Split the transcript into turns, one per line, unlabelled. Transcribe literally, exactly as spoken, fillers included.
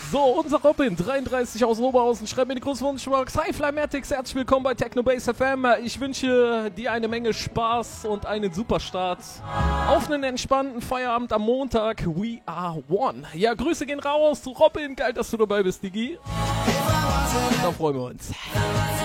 So, unser Robin, dreiunddreißig aus Oberhausen, schreibt mir die Großwunschbox. Hi Flymatics, herzlich willkommen bei Technobase F M. Ich wünsche dir eine Menge Spaß und einen super Start auf einen entspannten Feierabend am Montag. We are one. Ja, Grüße gehen raus. Robin, geil, dass du dabei bist, Digi. Da freuen wir uns.